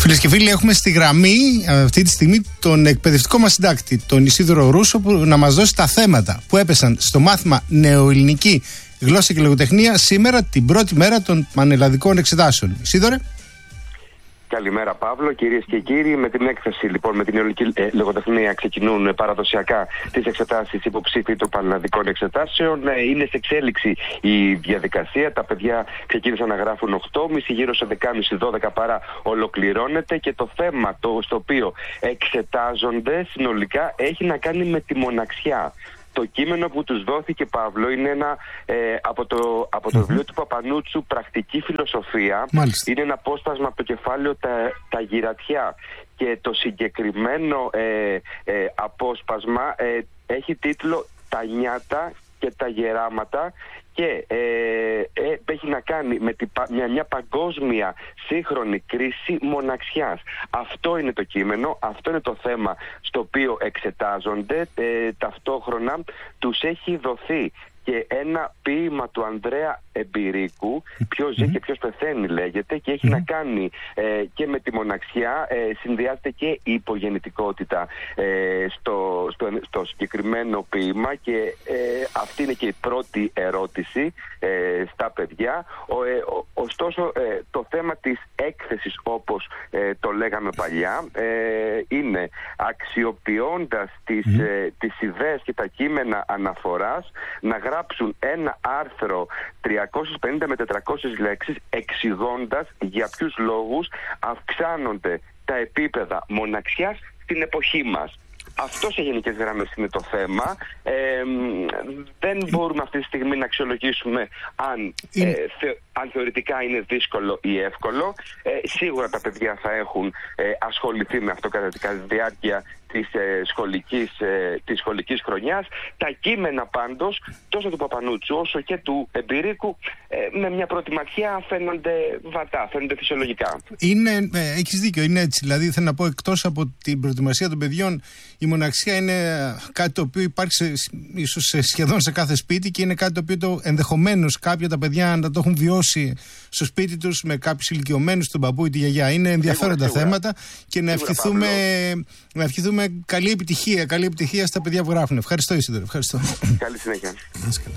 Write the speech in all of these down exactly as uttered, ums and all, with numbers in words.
Φίλες και φίλοι, έχουμε στη γραμμή αυτή τη στιγμή τον εκπαιδευτικό μας συντάκτη, τον Ισίδωρο Ρούσο, που να μας δώσει τα θέματα που έπεσαν στο μάθημα Νεοελληνική Γλώσσα και Λογοτεχνία σήμερα, την πρώτη μέρα των πανελλαδικών εξετάσεων. Ισίδωρε. Καλημέρα, Παύλο. Κυρίες και κύριοι, με την έκθεση λοιπόν με την Νεοελληνική ε, Λογοτεχνία ξεκινούν παραδοσιακά τις εξετάσεις υποψήφοι των πανελλαδικών εξετάσεων. Ε, είναι σε εξέλιξη η διαδικασία. Τα παιδιά ξεκίνησαν να γράφουν οκτώ και τριάντα, γύρω σε δέκα και μισή δώδεκα παρά ολοκληρώνεται, και το θέμα το, στο οποίο εξετάζονται συνολικά έχει να κάνει με τη μοναξιά. Το κείμενο που τους δόθηκε, Παύλο, είναι ένα ε, από το, από το mm-hmm. βιβλίο του Παπανούτσου, Πρακτική Φιλοσοφία. Μάλιστα. Είναι ένα απόσπασμα από το κεφάλαιο τα, τα γυρατιά. Και το συγκεκριμένο ε, ε, απόσπασμα ε, έχει τίτλο «Τα νιάτα και τα γεράματα», και ε, ε, έχει να κάνει με τη, μια, μια παγκόσμια σύγχρονη κρίση μοναξιάς. Αυτό είναι το κείμενο, αυτό είναι το θέμα στο οποίο εξετάζονται. Ε, ταυτόχρονα τους έχει δοθεί και ένα ποίημα του Ανδρέα Εμπειρίκου, «Ποιος ζει και ποιος πεθαίνει» λέγεται, και έχει mm. να κάνει ε, και με τη μοναξιά. ε, συνδυάζεται και η υπογεννητικότητα ε, στο, στο, στο συγκεκριμένο ποίημα, και ε, αυτή είναι και η πρώτη ερώτηση ε, στα παιδιά. Ο, ε, ο, ωστόσο ε, το θέμα της έκθεσης, όπως ε, το λέγαμε παλιά, ε, είναι αξιοποιώντας τις, mm. ε, τις ιδέες και τα κείμενα αναφοράς να γράψουν ένα άρθρο τριακόσιες πενήντα με τετρακόσιες λέξεις, εξηγώντας για ποιους λόγους αυξάνονται τα επίπεδα μοναξιάς στην εποχή μας. Αυτό σε γενικές γραμμές είναι το θέμα. Ε, δεν μπορούμε αυτή τη στιγμή να αξιολογήσουμε αν, ε, θε, αν θεωρητικά είναι δύσκολο ή εύκολο. Ε, σίγουρα τα παιδιά θα έχουν ε, ασχοληθεί με αυτό κατά τη διάρκεια της, ε, σχολικής, ε, της σχολικής χρονιάς. Τα κείμενα πάντως, τόσο του Παπανούτσου όσο και του Εμπειρίκου, ε, με μια πρώτη ματιά φαίνονται βατά, φαίνονται φυσιολογικά. Είναι, ε, έχεις δίκιο, είναι έτσι. Δηλαδή θέλω να πω, εκτός από την προετοιμασία των παιδιών, η μοναξιά είναι κάτι το οποίο υπάρχει σε, ίσως σε σχεδόν σε κάθε σπίτι, και είναι κάτι το οποίο το, ενδεχομένως κάποια τα παιδιά να το έχουν βιώσει στο σπίτι τους με κάποιους ηλικιωμένους, τον παππού ή τη γιαγιά. Είναι ενδιαφέροντα σίγουρα, θέματα, και να ευχηθούμε, να ευχηθούμε καλή επιτυχία, καλή επιτυχία στα παιδιά που γράφουν. Ευχαριστώ, Ισίδωρο. Ευχαριστώ. Καλή συνέχεια. Να είσαι καλά.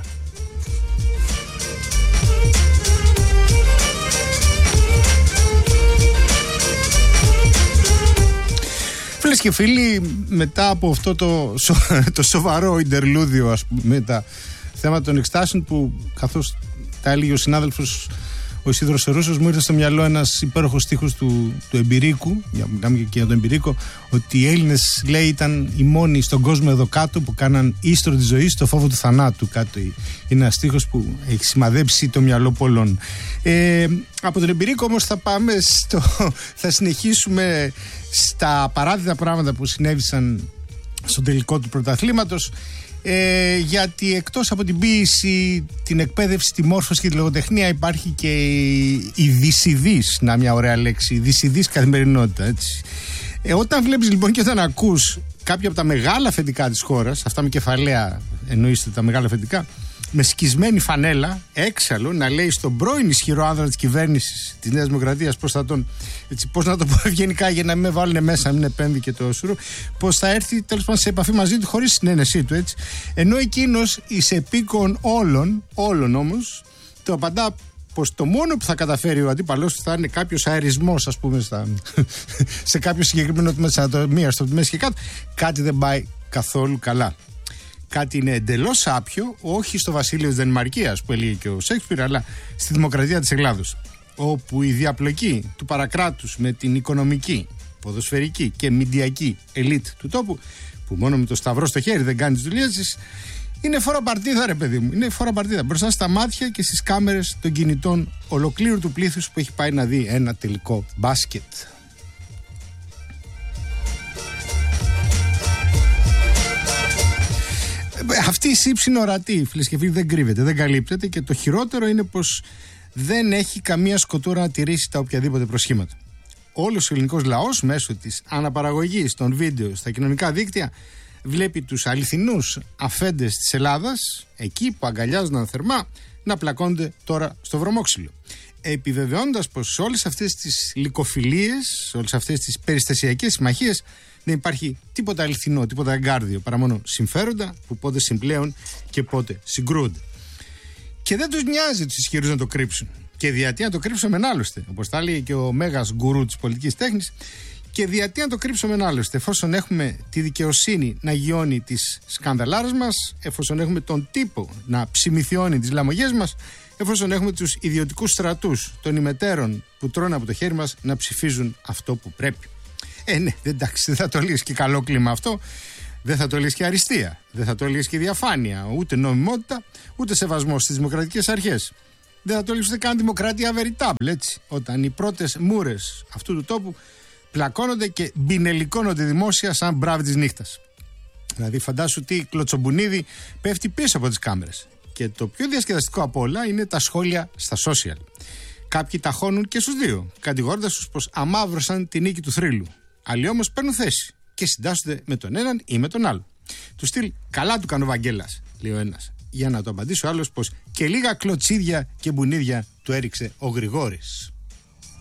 Φίλες και φίλοι, μετά από αυτό το, σο, το σοβαρό ιντερλούδιο, ας πούμε, με τα θέματα των εξετάσεων, που καθώς τα έλεγε ο συνάδελφος ο Ισίδωρος Ρούσος, μου ήρθε στο μυαλό ένας υπέροχος στίχος του, του Εμπειρίκου, για, μιλάμε και για τον Εμπειρίκο, ότι οι Έλληνες, λέει, ήταν οι μόνοι στον κόσμο εδώ κάτω που κάναν ίστρο τη ζωή στο φόβο του θανάτου. Κάτω. Είναι ένας στίχος που έχει σημαδέψει το μυαλό πολλών. Ε, από τον Εμπειρίκο όμως θα πάμε στο, θα συνεχίσουμε στα παράδειγμα πράγματα που συνέβησαν στον τελικό του πρωταθλήματος. Ε, γιατί εκτός από την ποίηση, την εκπαίδευση, τη μόρφωση και τη λογοτεχνία, υπάρχει και η δυσιδής, να μια ωραία λέξη, η δυσιδής καθημερινότητα, έτσι. Ε, όταν βλέπεις λοιπόν και όταν ακούς κάποια από τα μεγάλα αφεντικά της χώρας, αυτά με κεφαλαία εννοείστε τα μεγάλα αφεντικά, με σκισμένη φανέλα, έξαλλο, να λέει στον πρώην ισχυρό άνδρα της κυβέρνησης της Νέας Δημοκρατίας, πώς θα τον, έτσι, πώς να το πω ευγενικά για να μην με βάλουν μέσα, να μην επέμβει και το σουρού, πώς θα έρθει τέλος πάντων σε επαφή μαζί του χωρίς συνένεσή του, έτσι. Ενώ εκείνος εις επίκον όλων, όλων όμως, το απαντά πως το μόνο που θα καταφέρει ο αντίπαλός του θα είναι κάποιος αερισμός, ας πούμε, στα, σε κάποιο συγκεκριμένο τμήμα της ανατομίας, στο μέση και κάτω. Κάτι δεν πάει καθόλου καλά. Κάτι είναι εντελώς άπιο, όχι στο βασίλειο της Δανημαρκίας που έλεγε και ο Σέξπιρ, αλλά στη δημοκρατία της Ελλάδος, όπου η διαπλοκή του παρακράτους με την οικονομική, ποδοσφαιρική και μηντιακή ελίτ του τόπου, που μόνο με το σταυρό στο χέρι δεν κάνει τις δουλειές της, είναι φοροπαρτίδα, ρε παιδί μου. Είναι φοροπαρτίδα μπροστά στα μάτια και στις κάμερες των κινητών ολοκλήρου του πλήθους που έχει πάει να δει ένα τελικό μπάσκετ. Αυτή η σύψη είναι ορατή, φίλες και φίλοι, δεν κρύβεται, δεν καλύπτεται, και το χειρότερο είναι πως δεν έχει καμία σκοτούρα να τηρήσει τα οποιαδήποτε προσχήματα. Όλος ο ελληνικός λαός μέσω της αναπαραγωγής των βίντεο στα κοινωνικά δίκτυα βλέπει τους αληθινούς αφέντες της Ελλάδας, εκεί που αγκαλιάζονταν θερμά, να πλακώνται τώρα στο βρωμόξυλο. επιβεβαιώνοντας πως σε όλες αυτές τις λυκοφιλίες, σε όλες αυτές τις περιστασιακές συμμαχίες δεν υπάρχει τίποτα αληθινό, τίποτα εγκάρδιο, παρά μόνο συμφέροντα που πότε συμπλέουν και πότε συγκρούονται. Και δεν τους νοιάζει τους ισχυρούς να το κρύψουν. Και διατί να το κρύψουμε άλλωστε, όπως τα έλεγε και ο μέγας γκουρού της πολιτικής τέχνης, και διατί να το κρύψουμε άλλωστε, εφόσον έχουμε τη δικαιοσύνη να γιώνει τις σκανδαλάρες μας, εφόσον έχουμε τον τύπο να ψημιθιώνει τις λαμογιές μας, εφόσον έχουμε τους ιδιωτικούς στρατούς των ημετέρων που τρώνε από το χέρι μας να ψηφίζουν αυτό που πρέπει. Ε, ναι, εντάξει, δεν θα το λύσει και καλό κλίμα αυτό, δεν θα το λύσει και αριστεία, δεν θα το λύσει και διαφάνεια, ούτε νομιμότητα, ούτε σεβασμό στις δημοκρατικές αρχές. Δεν θα το λύσει ούτε καν δημοκρατία veritable, έτσι, όταν οι πρώτες μούρες αυτού του τόπου πλακώνονται και μπινελικώνονται δημόσια σαν μπράβη της νύχτας. Δηλαδή, φαντάσου τι κλωτσομπουνίδι πέφτει πίσω από τις κάμερες. Και το πιο διασκεδαστικό από όλα είναι τα σχόλια στα social. Κάποιοι ταχώνουν και στους δύο, κατηγορώντας τους πως αμαύρωσαν τη νίκη του θρύλου. Άλλοι όμως παίρνουν θέση και συντάσσονται με τον έναν ή με τον άλλο. Του στυλ, καλά του κάνει ο Βαγγέλας, λέει ο ένας. Για να το απαντήσει ο άλλος πως και λίγα κλωτσίδια και μπουνίδια του έριξε ο Γρηγόρης.